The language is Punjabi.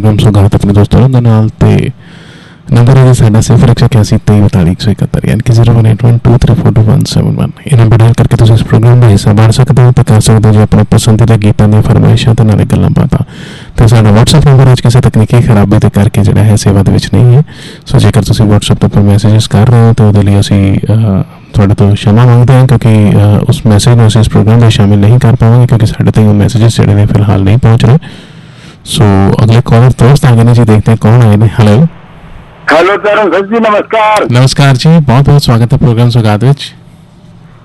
प्रोग्राम सुगात अपने दोस्तों ਦੇ ਨਾਲ ਤੇ ਨੰਬਰ ਹੈ ਸਾਡਾ 0181234171 यानी कि 01812342171 ਇਹ ਨੰਬਰ ਡਾਇਲ ਕਰਕੇ ਤੁਸੀਂ ਇਸ ਪ੍ਰੋਗਰਾਮ ਦਾ ਹਿੱਸਾ ਬਣ ਸਕਦੇ ਹੋ ਤੇ ਕਰ ਸਕਦੇ ਹੋ ਜੇ ਆਪਣਾ ਪਸੰਦੀਦਾ ਗੀਤਾਂ ਦੀਆਂ ਫਰਮਾਇਸ਼ਾਂ ਤੇ ਨਾਲੇ ਗੱਲਾਂ ਬਾਤਾਂ ਤੇ ਸਾਡਾ WhatsApp ਨੰਬਰ ਅੱਜ ਕਿਸੇ ਤਕਨੀਕੀ ਖਰਾਬੀ ਦੇ ਕਰਕੇ ਜਿਹੜਾ ਹੈ ਸੇਵਾ ਦੇ ਵਿੱਚ ਨਹੀਂ ਹੈ ਸੋ ਜੇਕਰ ਤੁਸੀਂ WhatsApp ਉੱਪਰ ਮੈਸੇजेस ਕਰ ਰਹੇ ਹੋ ਤਾਂ ਉਹਦੇ ਲਈ ਅਸੀਂ ਤੁਹਾਡੇ ਤੋਂ क्षमा ਮੰਗਦੇ ਹਾਂ ਕਿਉਂਕਿ ਉਸ ਮੈਸੇਜ ਨੂੰ ਅਸੀਂ ਇਸ ਪ੍ਰੋਗਰਾਮ ਵਿੱਚ ਸ਼ਾਮਿਲ ਨਹੀਂ ਕਰ ਪਾਵਾਂਗੇ ਕਿਉਂਕਿ ਸਾਡੇ ਤੱਕ ਉਹ ਮੈਸੇजेस ਜਿਹੜੇ ਨੇ ਫਿਲਹਾਲ ਨਹੀਂ ਪਹੁੰਚ ਰਹੇ सो अगले कॉलर दोस्त आगे ने जी देखते हैं कौन आए ने हेलो हेलो तरन सर जी नमस्कार जी बहुत बहुत स्वागत है प्रोग्राम सुगात विच